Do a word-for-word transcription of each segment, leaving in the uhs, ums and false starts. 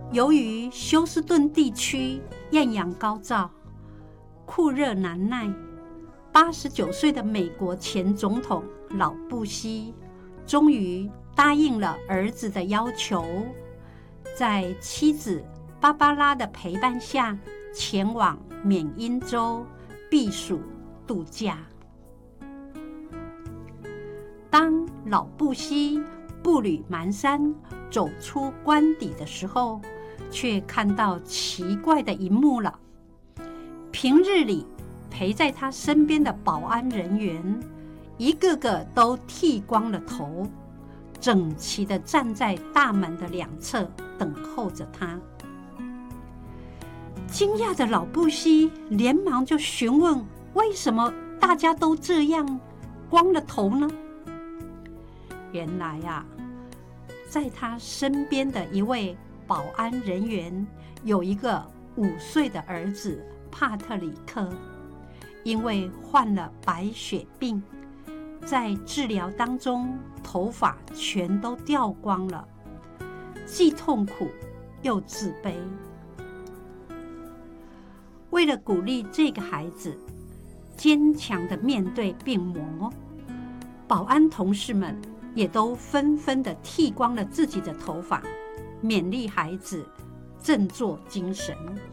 由于休斯顿地区艳阳高照，酷热难耐，八十九岁的美国前总统老布希终于答应了儿子的要求，在妻子芭芭拉的陪伴下，前往缅因州避暑度假。当老布希步履蹒跚走出官邸的时候，却看到奇怪的一幕了。平日里陪在他身边的保安人员，一个个都剃光了头，整齐地站在大门的两侧等候着他。惊讶的老布希连忙就询问，为什么大家都这样光了头呢？原来啊，在他身边的一位保安人员有一个五岁的儿子帕特里克，因为患了白血病，在治疗当中头发全都掉光了，既痛苦又自卑。为了鼓励这个孩子坚强地面对病魔，保安同事们也都纷纷地剃光了自己的头发，勉励孩子振作精神。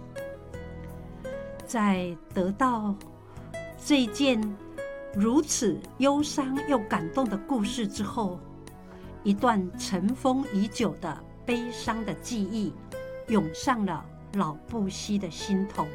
在得到这件如此忧伤又感动的故事之后，一段尘封已久的悲伤的记忆涌上了老布希的心头。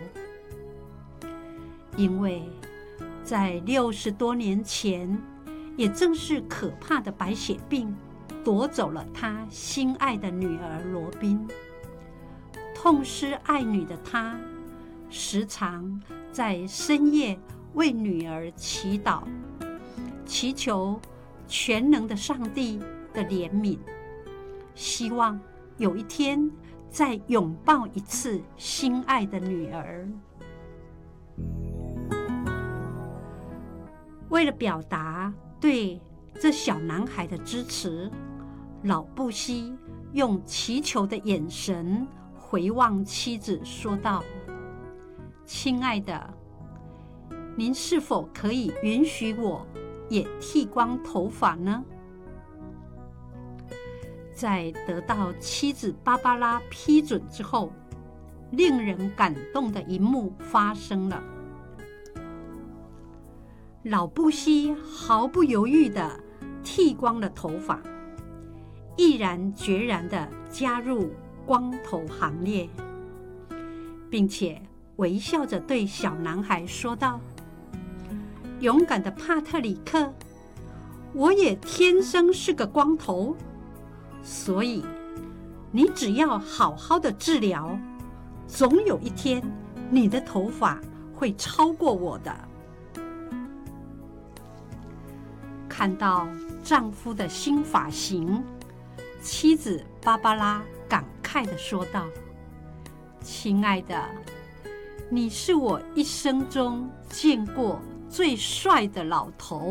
因为在六十多年前，也正是可怕的白血病夺走了他心爱的女儿罗宾。痛失爱女的他，时常在深夜为女儿祈祷，祈求全能的上帝的怜悯，希望有一天再拥抱一次心爱的女儿。为了表达对这小男孩的支持，老布希用祈求的眼神回望妻子，说道：亲爱的，您是否可以允许我也剃光头发呢？在得到妻子芭芭拉批准之后，令人感动的一幕发生了。老布希毫不犹豫地剃光了头发，毅然决然地加入光头行列，并且微笑着对小男孩说道：勇敢的帕特里克，我也天生是个光头，所以你只要好好的治疗，总有一天你的头发会超过我的。看到丈夫的新发型，妻子芭芭拉感慨地说道：亲爱的，你是我一生中见过最帅的老头。